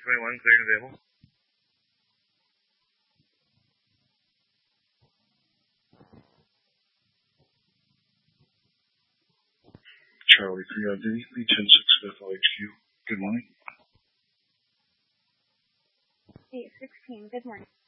621, clear and available. Charlie 3 on duty, Lee 10-6 FLHQ. Good morning. 816, good morning.